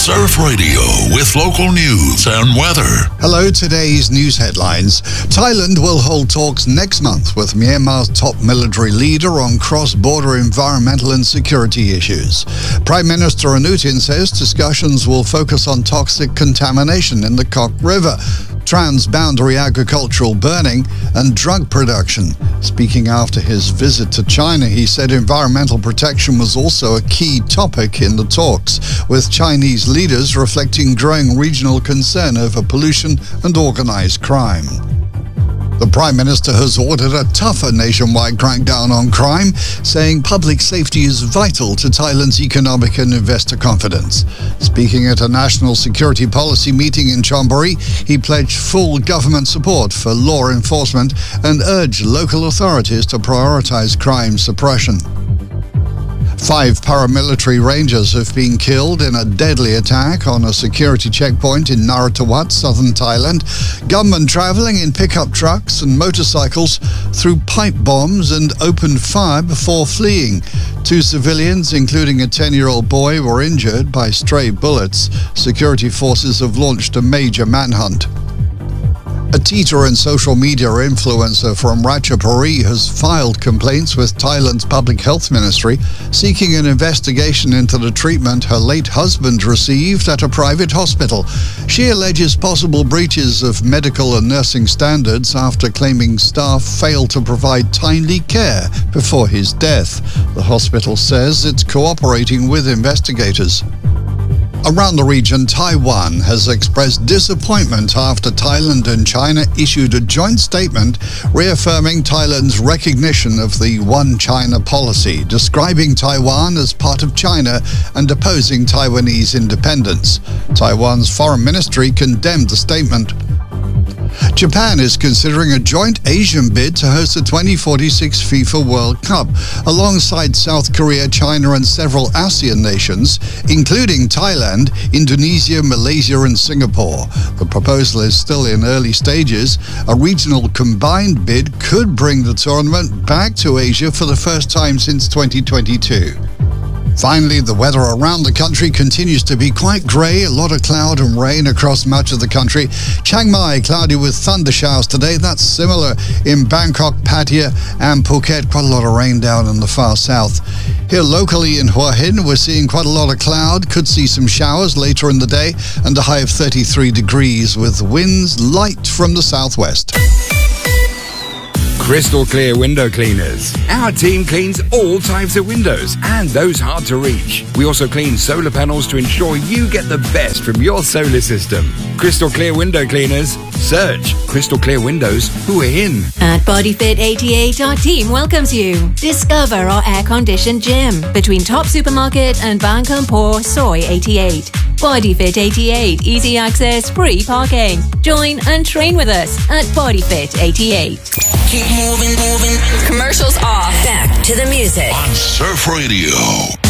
Surf Radio with local news and weather. Hello, today's news headlines. Thailand will hold talks next month with Myanmar's top military leader on cross-border environmental and security issues. Prime Minister Anutin says discussions will focus on toxic contamination in the Kok River, transboundary agricultural burning and drug production. Speaking after his visit to China, he said environmental protection was also a key topic in the talks, with Chinese leaders reflecting growing regional concern over pollution and organized crime. The Prime Minister has ordered a tougher nationwide crackdown on crime, saying public safety is vital to Thailand's economic and investor confidence. Speaking at a national security policy meeting in Chonburi, he pledged full government support for law enforcement and urged local authorities to prioritize crime suppression. 5 paramilitary rangers have been killed in a deadly attack on a security checkpoint in Narathiwat, southern Thailand. Gunmen travelling in pickup trucks and motorcycles threw pipe bombs and opened fire before fleeing. 2 civilians, including a 10-year-old boy, were injured by stray bullets. Security forces have launched a major manhunt. A teacher and social media influencer from Ratchaburi has filed complaints with Thailand's Public Health Ministry, seeking an investigation into the treatment her late husband received at a private hospital. She alleges possible breaches of medical and nursing standards after claiming staff failed to provide timely care before his death. The hospital says it's cooperating with investigators. Around the region, Taiwan has expressed disappointment after Thailand and China issued a joint statement reaffirming Thailand's recognition of the One China policy, describing Taiwan as part of China and opposing Taiwanese independence. Taiwan's foreign ministry condemned the statement. Japan is considering a joint Asian bid to host the 2046 FIFA World Cup, alongside South Korea, China and several ASEAN nations, including Thailand, Indonesia, Malaysia and Singapore. The proposal is still in early stages. A regional combined bid could bring the tournament back to Asia for the first time since 2022. Finally, the weather around the country continues to be quite grey, a lot of cloud and rain across much of the country. Chiang Mai, cloudy with thunder showers today. That's similar in Bangkok, Pattaya and Phuket. Quite a lot of rain down in the far south. Here locally in Hua Hin, we're seeing quite a lot of cloud. Could see some showers later in the day and a high of 33 degrees with winds light from the southwest. Crystal Clear Window Cleaners. Our team cleans all types of windows and those hard to reach. We also clean solar panels to ensure you get the best from your solar system. Crystal Clear Window Cleaners. Search Crystal Clear Windows Hua Hin. At BodyFit 88, our team welcomes you. Discover our air-conditioned gym between Top Supermarket and Bang Kampor Soy 88. BodyFit 88, easy access, free parking. Join and train with us at BodyFit 88. Keep moving. Commercials off. Back to the music On Surf Radio.